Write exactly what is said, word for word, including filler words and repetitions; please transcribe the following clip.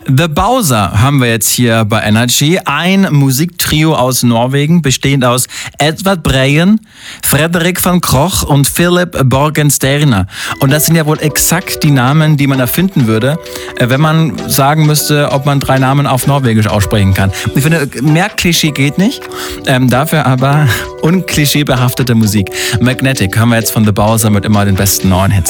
The Bowser haben wir jetzt hier bei Energy. Ein Musiktrio aus Norwegen, bestehend aus Edvard Breien, Frederik van Kroch und Philip Borgensterner. Und das sind ja wohl exakt die Namen, die man erfinden würde, wenn man sagen müsste, ob man drei Namen auf Norwegisch aussprechen kann. Ich finde, mehr Klischee geht nicht, ähm, dafür aber unklischeebehaftete Musik. Magnetic haben wir jetzt von The Bowser mit immer den besten neuen Hits.